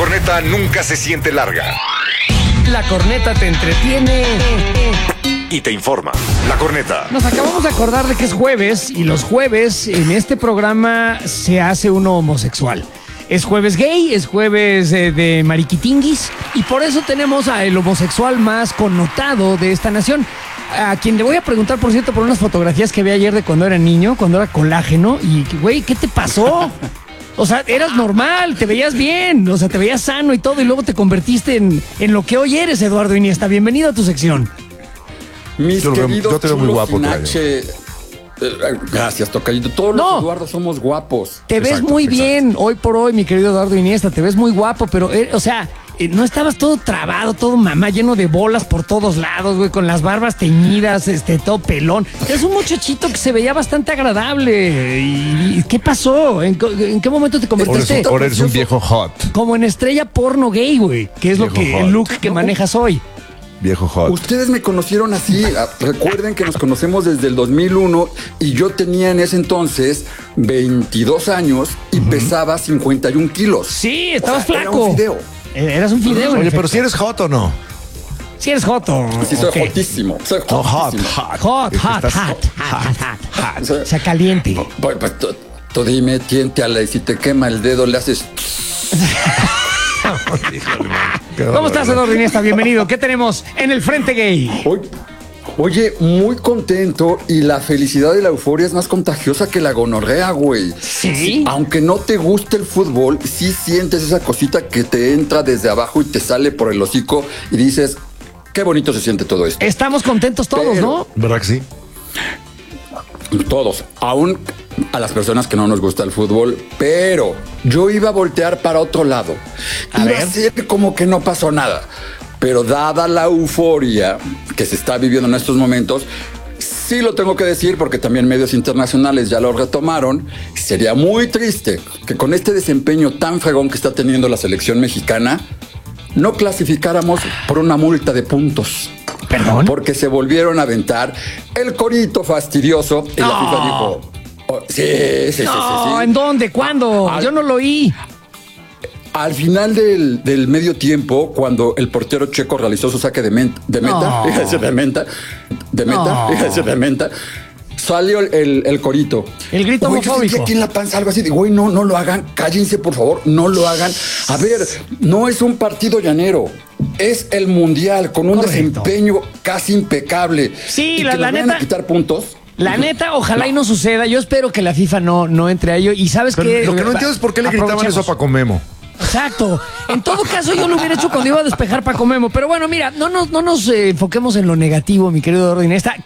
corneta nunca se siente larga. La corneta te entretiene Y te informa. La corneta. Nos acabamos de acordar de que es jueves y los jueves en este programa se hace uno homosexual. Es jueves gay, es jueves de mariquitinguis y por eso tenemos al homosexual más connotado de esta nación. A quien le voy a preguntar, por cierto, por unas fotografías que vi ayer de cuando era niño, cuando era colágeno. Y, güey, ¿qué te pasó? O sea, eras normal, te veías bien, o sea, te veías sano y todo, y luego te convertiste en lo que hoy eres, Eduardo Iniesta. Bienvenido a tu sección. Mis Yo queridos te veo muy guapo, sin Tocayo. H. Gracias, Tocayito. Todos los Eduardos somos guapos. Te ves muy bien hoy por hoy, mi querido Eduardo Iniesta. Te ves muy guapo, pero, o sea, no estabas todo trabado, todo mamá, lleno de bolas por todos lados, güey, con las barbas teñidas, todo pelón. Es un muchachito que se veía bastante agradable. ¿Y qué pasó? ¿En qué momento te convertiste? Ahora eres un viejo hot. Como en estrella porno gay, güey, que es lo Viejo que hot. el look que manejas hoy. Viejo hot. Ustedes me conocieron así. Recuerden que nos conocemos desde el 2001 y yo tenía en ese entonces 22 años y pesaba 51 kilos. Sí, estabas O sea, flaco. Era un fideo. Eras un fideo. en Oye, efecto. pero si eres hot o no. Si eres joto. Sí, soy ok. jotísimo. Soy No, hot, jotísimo. hot. Hot. O sea, caliente. Pues tú dime, tiénteala y si te quema el dedo le haces... ¿Cómo estás, Eduardo Iniesta? Bienvenido. ¿Qué tenemos en el Frente Gay? Oye, muy contento y la felicidad y la euforia es más contagiosa que la gonorrea, güey. ¿Sí? Aunque no te guste el fútbol, sí sientes esa cosita que te entra desde abajo y te sale por el hocico y dices, qué bonito se siente todo esto. Estamos contentos todos, Pero- ¿no? ¿Verdad que sí? Todos, aún a las personas que no nos gusta el fútbol, pero yo iba a voltear para otro lado. A Iba ver. a ser como que no pasó nada. Pero dada la euforia que se está viviendo en estos momentos, sí lo tengo que decir porque también medios internacionales ya lo retomaron. Sería muy triste que con este desempeño tan fregón que está teniendo la selección mexicana, no clasificáramos por una multa de puntos. ¿Perdón? Porque se volvieron a aventar el corito fastidioso y la FIFA dijo, oh, sí. No, ¿en dónde? ¿Cuándo? Al- Yo no lo oí. Al final del medio tiempo, cuando el portero checo realizó su saque de meta, No. iba a decir de meta, No. iba a decir de meta, salió el corito. El grito Güey, yo sentí homofóbico. aquí en la panza algo así de, güey, no lo hagan, cállense por favor, no lo hagan. A ver, no es un partido llanero, es el mundial con un Correcto. desempeño casi impecable. Sí, Y la que nos vayan neta- a quitar puntos. La neta, ojalá y no suceda. Yo espero que la FIFA no entre a ello. Y sabes Pero qué? lo que no entiendo es por qué le gritaban eso a Aprovechemos. Paco Memo. Exacto. En todo caso, yo lo hubiera hecho cuando iba a despejar Paco Memo. Pero bueno, mira, no nos enfoquemos en lo negativo, mi querido Eduardo Iniesta.